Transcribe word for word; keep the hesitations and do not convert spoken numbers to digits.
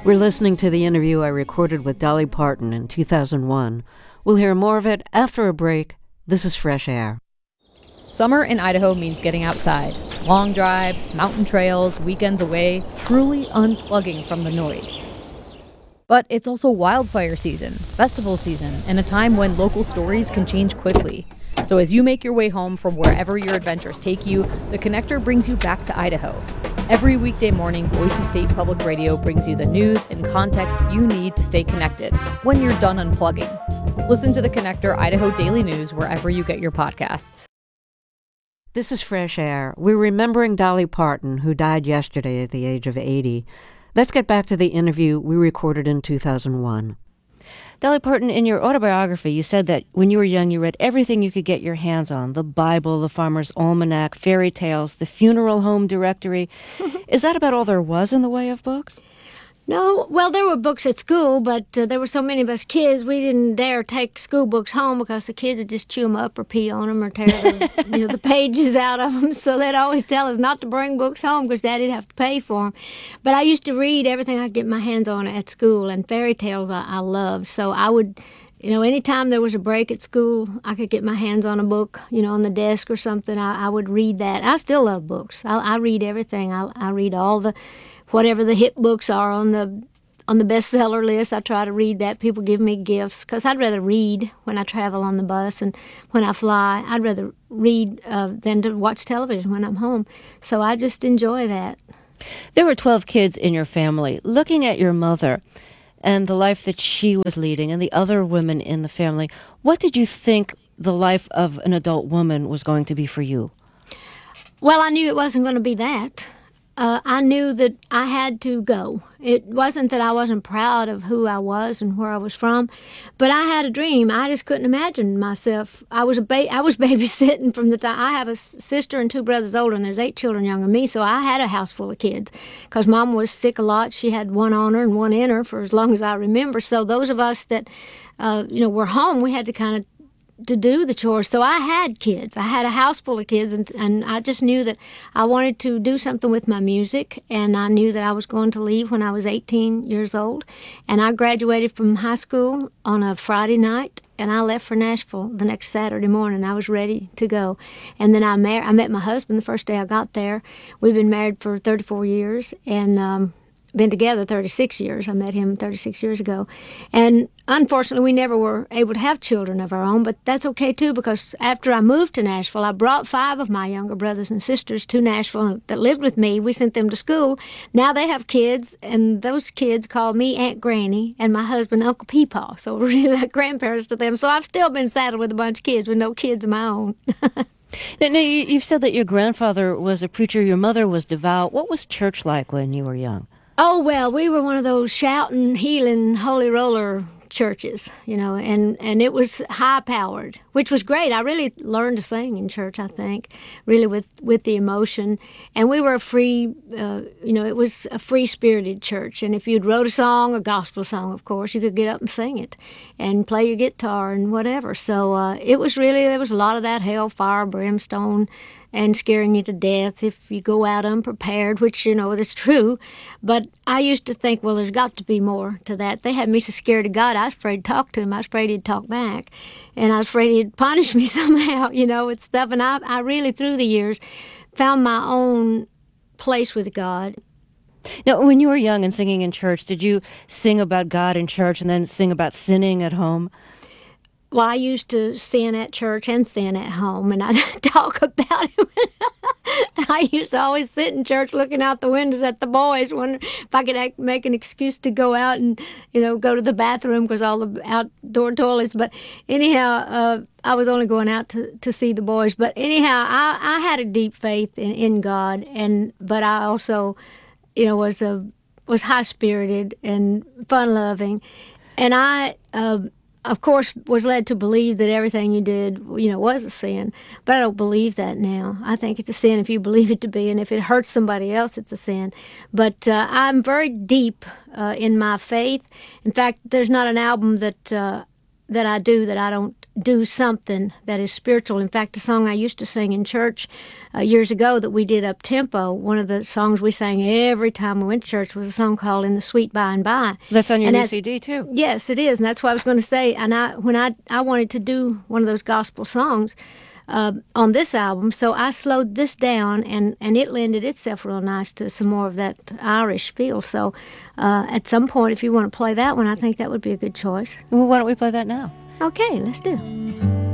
We're listening to the interview I recorded with Dolly Parton in two thousand one. We'll hear more of it after a break. This is Fresh Air. Summer in Idaho means getting outside. Long drives, mountain trails, weekends away, truly unplugging from the noise. But it's also wildfire season, festival season, and a time when local stories can change quickly. So as you make your way home from wherever your adventures take you, The Connector brings you back to Idaho. Every weekday morning, Boise State Public Radio brings you the news and context you need to stay connected when you're done unplugging. Listen to The Connector Idaho Daily News wherever you get your podcasts. This is Fresh Air. We're remembering Dolly Parton, who died yesterday at the age of eighty. Let's get back to the interview we recorded in two thousand one. Dolly Parton, in your autobiography, you said that when you were young, you read everything you could get your hands on: the Bible, the Farmer's Almanac, fairy tales, the Funeral Home Directory. Is that about all there was in the way of books? No, well, there were books at school, but uh, there were so many of us kids, we didn't dare take school books home because the kids would just chew them up or pee on them or tear the, you know, the pages out of them. So they'd always tell us not to bring books home because Daddy'd have to pay for them. But I used to read everything I could get my hands on at school, and fairy tales I, I loved. So I would, you know, anytime there was a break at school, I could get my hands on a book, you know, on the desk or something, I, I would read that. I still love books. I, I read everything. I, I read all the... whatever the hit books are on the on the bestseller list, I try to read that. People give me gifts because I'd rather read when I travel on the bus and when I fly. I'd rather read uh, than to watch television when I'm home. So I just enjoy that. There were twelve kids in your family. Looking at your mother and the life that she was leading and the other women in the family, what did you think the life of an adult woman was going to be for you? Well, I knew it wasn't going to be that. Uh, I knew that I had to go. It wasn't that I wasn't proud of who I was and where I was from, but I had a dream. I just couldn't imagine myself. I was a ba- I was babysitting from the time. I have a sister and two brothers older, and there's eight children younger than me, so I had a house full of kids because Mom was sick a lot. She had one on her and one in her for as long as I remember. So those of us that, uh, you know, were home, we had to kind of to do the chores. So I had kids. I had a house full of kids, and, and I just knew that I wanted to do something with my music, and I knew that I was going to leave when I was eighteen years old. And I graduated from high school on a Friday night, and I left for Nashville the next Saturday morning. I was ready to go. And then I, mar- I met my husband the first day I got there. We've been married for thirty-four years, and um, been together thirty-six years. I met him thirty-six years ago. And unfortunately, we never were able to have children of our own, but that's okay too, because after I moved to Nashville, I brought five of my younger brothers and sisters to Nashville that lived with me. We sent them to school. Now they have kids, and those kids call me Aunt Granny and my husband Uncle Peepaw. So we're really like grandparents to them. So I've still been saddled with a bunch of kids with no kids of my own. Now, now, you- you've said that your grandfather was a preacher, your mother was devout. What was church like when you were young? Oh, well, we were one of those shouting, healing, holy roller churches, you know, and, and it was high-powered, which was great. I really learned to sing in church, I think, really with, with the emotion. And we were a free, uh, you know, it was a free-spirited church. And if you'd wrote a song, a gospel song, of course, you could get up and sing it and play your guitar and whatever. So uh, it was really, there was a lot of that hellfire, brimstone, and scaring you to death if you go out unprepared, which, you know, that's true. But I used to think, well, there's got to be more to that. They had me so scared of God, I was afraid to talk to him. I was afraid he'd talk back. And I was afraid he'd punish me somehow, you know, with stuff. And I, I really, through the years, found my own place with God. Now, when you were young and singing in church, did you sing about God in church and then sing about sinning at home? Well, I used to sin at church and sin at home, and I'd talk about it. I used to always sit in church looking out the windows at the boys, wondering if I could act, make an excuse to go out and, you know, go to the bathroom because all the outdoor toilets. But anyhow, uh, I was only going out to, to see the boys. But anyhow, I, I had a deep faith in, in God, and but I also, you know, was a was high spirited and fun loving, and I. Uh, Of course, was led to believe that everything you did, you know, was a sin. But I don't believe that now. I think it's a sin if you believe it to be, and if it hurts somebody else, it's a sin. But uh, I'm very deep uh, in my faith. In fact, there's not an album that uh, that I do that I don't do something that is spiritual. In fact, a song I used to sing in church uh, years ago that we did up tempo, one of the songs we sang every time we went to church was a song called In the Sweet By and By. That's on your And new that's- C D, too. Yes, it is, and that's what I was going to say. And I, when I, I wanted to do one of those gospel songs uh, on this album, so I slowed this down, and, and it lended itself real nice to some more of that Irish feel. So uh, at some point, if you want to play that one, I think that would be a good choice. Well, why don't we play that now? Okay, let's do.